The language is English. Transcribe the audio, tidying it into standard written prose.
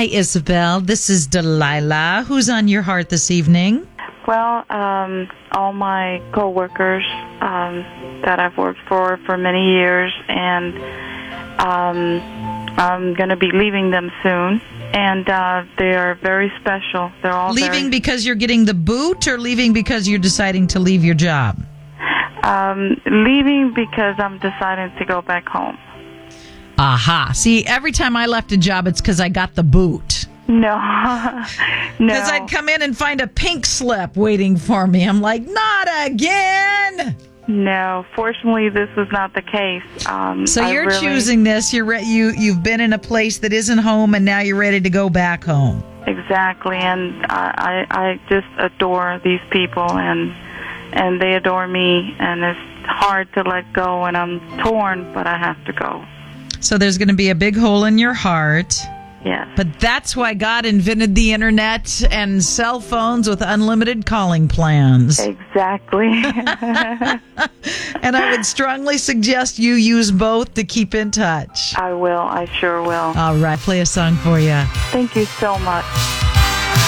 Hi, Isabel. This is Delilah. Who's on your heart this evening? Well, all my coworkers that I've worked for many years, and I'm going to be leaving them soon. And they are very special. They're all leaving because you're getting the boot, or leaving because you're deciding to leave your job? Leaving because I'm deciding to go back home. Aha. See, every time I left a job, it's because I got the boot. No. Because I'd come in and find a pink slip waiting for me. I'm like, not again. No, fortunately, this is not the case. So you're choosing this. You've been in a place that isn't home, and now you're ready to go back home. Exactly, and I just adore these people, and they adore me, and it's hard to let go, and I'm torn, but I have to go. So there's going to be a big hole in your heart. Yes. But that's why God invented the internet and cell phones with unlimited calling plans. Exactly. And I would strongly suggest you use both to keep in touch. I will. I sure will. All right. Play a song for you. Thank you so much.